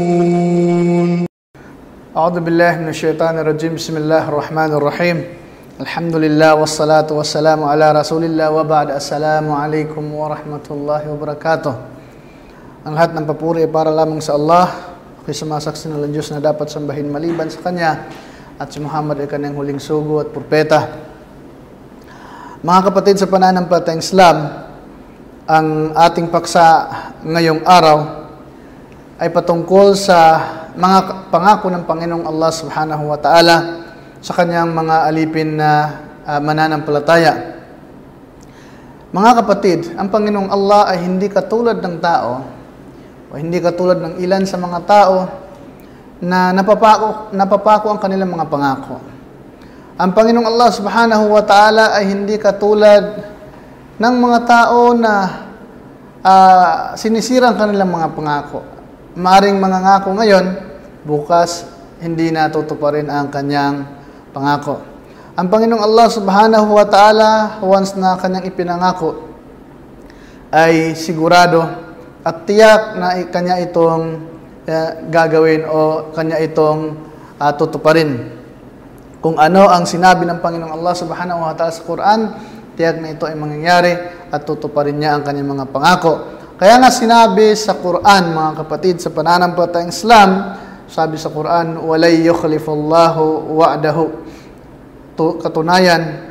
A'udzu billahi minasyaitonir rajim. Bismillahirrahmanirrahim. Alhamdulillah wassalatu wassalamu ala Rasulillah wa ba'd. Assalamualaikum warahmatullahi wabarakatuh. Ang lahat ng papuri ay para lamang sa Allah. Ako'y sumasaksi na lang Diyos na dapat sambahin maliban sa Kanya, at si Muhammad ay Kanyang huling sugo at propeta. Mga kapatid sa pananampalatayang Islam, ang ating paksa ngayong araw ay patungkol sa mga pangako ng Panginoong Allah Subhanahu wa Ta'ala sa Kanyang mga alipin na mananampalataya. Mga kapatid, ang Panginoong Allah ay hindi katulad ng tao, o hindi katulad ng ilan sa mga tao na napapako ang kanilang mga pangako. Ang Panginoong Allah Subhanahu wa Ta'ala ay hindi katulad ng mga tao na sinisira ang kanilang mga pangako. Maaring mangangako ngayon, bukas hindi natutuparin ang kanyang pangako. Ang Panginoong Allah Subhanahu wa Ta'ala, once na kanyang ipinangako, ay sigurado at tiyak na kanya itong gagawin o kanya itong tutuparin. Kung ano ang sinabi ng Panginoong Allah Subhanahu wa Ta'ala sa Quran, tiyak na ito ay mangyayari at tutuparin niya ang kanyang mga pangako. Kaya nga sinabi sa Quran, mga kapatid, sa pananampalatayang Islam, sabi sa Quran, وَلَيْ يُخْلِفُ اللَّهُ وَعْدَهُ. Katunayan,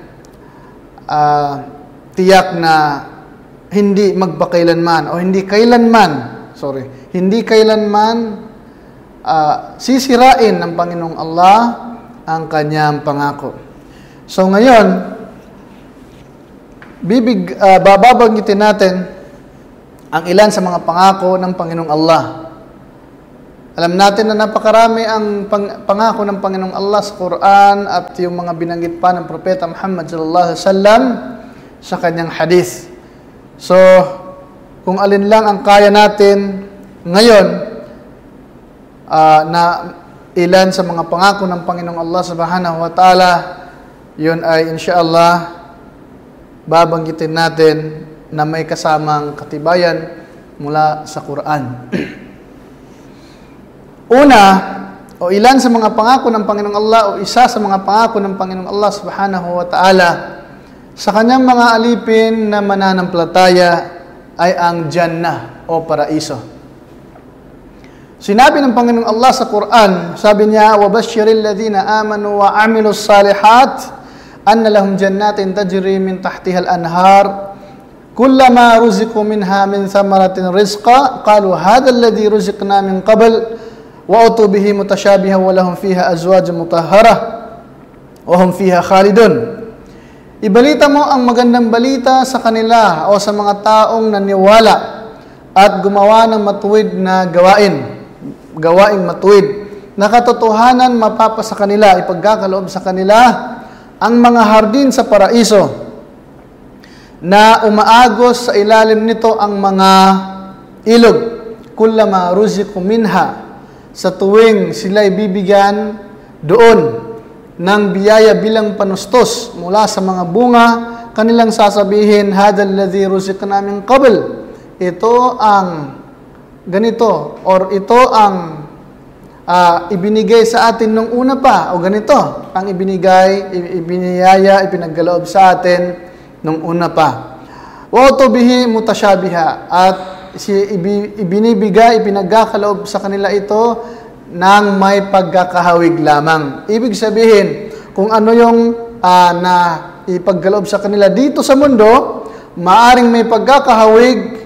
tiyak na hindi magpakailanman, o hindi kailanman sisirain ng Panginoong Allah ang kanyang pangako. So ngayon, bababanggitin natin ang ilan sa mga pangako ng Panginoong Allah. Alam natin na napakarami ang pangako ng Panginoong Allah sa Quran at yung mga binanggit pa ng Propeta Muhammad sallallahu alaihi wasallam sa kanyang hadith. So, kung alin lang ang kaya natin ngayon na ilan sa mga pangako ng Panginoong Allah Subhanahu wa Ta'ala, yun ay insyaallah babanggitin natin na may kasamang katibayan mula sa Quran. Una, o ilan sa mga pangako ng Panginoong Allah, o isa sa mga pangako ng Panginoong Allah Subhanahu wa Ta'ala sa kanyang mga alipin na mananampalataya ay ang Jannah o paraiso. Sinabi ng Panginoong Allah sa Quran, sabi niya, وَبَشِّرِ الَّذِينَ آمَنُوا وَعَمِلُوا الصَّالِحَاتِ أَنَّ لَهُمْ جَنَّاتٍ تَجْرِي مِنْ تَحْتِهَا الْأَنْهَارُ كلما رزقوا منها من ثمرة رزقا قالوا هذا الذي رزقنا من قبل وأتوا به متشابها ولهم فيها أزواج مطهرة وهم فيها خالدون. Ibalita mo ang magandang balita sa kanila o sa mga taong naniwala at gumawa ng matuwid na gawaing matuwid na katotohanan mapapasa kanila, ipagkakaloob sa kanila ang mga hardin sa paraiso na umaagos sa ilalim nito ang mga ilog. Kullama ruziqu minha, sa tuwing sila'y bibigyan doon ng biyaya bilang panustos mula sa mga bunga, kanilang sasabihin, hadal ladhi ruziqna min qabl. Ito ang ganito, or ito ang ibinigay sa atin nung una pa, o ganito ang ibiniyaya, ipinagkaloob sa atin nung una pa. Wa bihi mutashabiha, at ibinibigay, ipinagkakaloob sa kanila ito nang may pagkakahawig lamang. Ibig sabihin, kung ano yung na ipagkaloob sa kanila dito sa mundo, maaring may pagkakahawig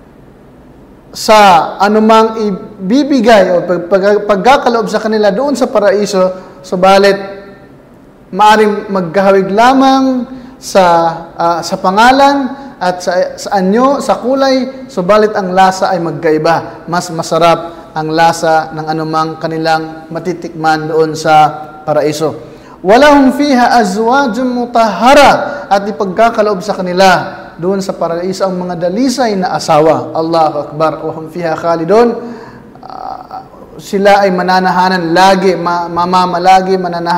sa anumang ibibigay o pagkakaloob sa kanila doon sa paraiso, subalit maaring magkahawig lamang sa pangalan at sa anyo, sa kulay, subalit ang lasa ay magkaiba. Mas masarap ang lasa ng anumang kanilang matitikman doon sa paraiso. Walahum fiha azwajun mutahhara, at ipagkakaloob sa kanila doon sa paraiso ang mga dalisay na asawa. Allahu Akbar. Wahum fiha khalidun. Sila ay mananahanan lagi, mamamalagi,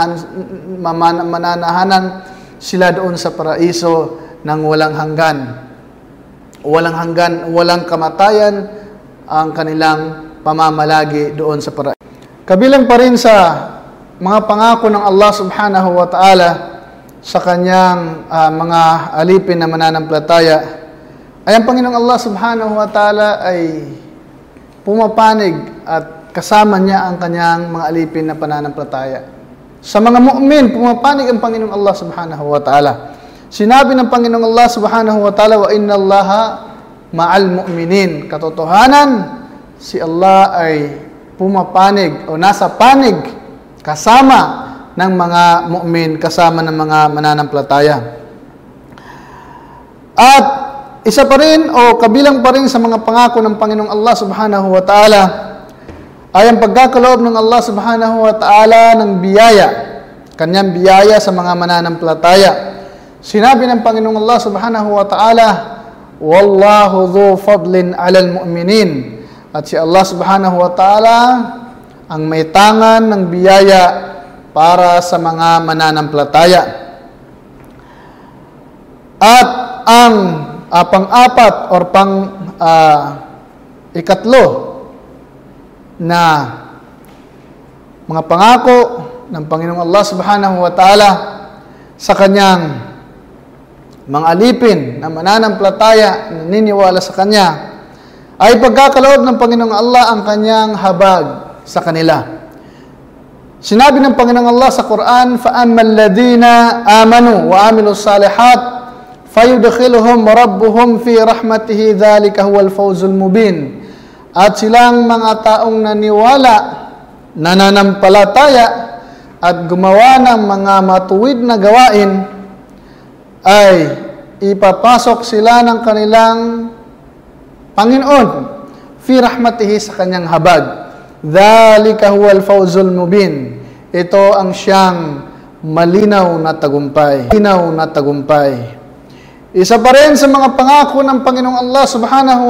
mananahanan sila doon sa paraiso ng walang hanggan. Walang kamatayan ang kanilang pamamalagi doon sa paraiso. Kabilang pa rin sa mga pangako ng Allah subhanahu wa ta'ala sa kanyang mga alipin na mananampalataya ay ang Panginoong Allah subhanahu wa ta'ala ay pumapanig at kasama niya ang kanyang mga alipin na pananampalataya. Sa mga mu'min, pumapanig ang Panginoong Allah subhanahu wa ta'ala. Sinabi ng Panginoong Allah subhanahu wa ta'ala, wa inna Allaha ma'al mu'minin. Katotohanan, si Allah ay pumapanig o nasa panig kasama ng mga mu'min, kasama ng mga mananampalataya. At isa pa rin o kabilang pa rin sa mga pangako ng Panginoong Allah subhanahu wa ta'ala ay ang pagkakaloob ng Allah subhanahu wa ta'ala ng biyaya, kanyang biyaya sa mga mananampalataya. Sinabi ng Panginoong Allah subhanahu wa ta'ala, wallahu dhu fadlin 'alal mu'minin. At si Allah subhanahu wa ta'ala ang may tangan ng biyaya para sa mga mananampalataya. At ang pang-apat or ikatlo na mga pangako ng Panginoong Allah subhanahu wa ta'ala sa kanyang mga alipin na mananampalataya, naniniwala sa kanya, ay pagkakaloob ng Panginoong Allah ang kanyang habag sa kanila. Sinabi ng Panginoong Allah sa Quran, فَأَمَّا الَّذِينَ آمَنُوا وَعَمِلُوا الصَّالِحَاتِ فَيُدْخِلُهُمْ رَبُّهُمْ فِي رَحْمَتِهِ ذَلِكَ هُوَ الْفَوْزُ الْمُبِينُ. At silang mga taong naniwala, nananampalataya, at gumawa ng mga matuwid na gawain, ay ipapasok sila ng kanilang Panginoon fi rahmatihi sa kanyang habag. Dhalika huwal fawzul mubin. Ito ang siyang malinaw na tagumpay. Malinaw na tagumpay. Isa pa rin sa mga pangako ng Panginoong Allah subhanahu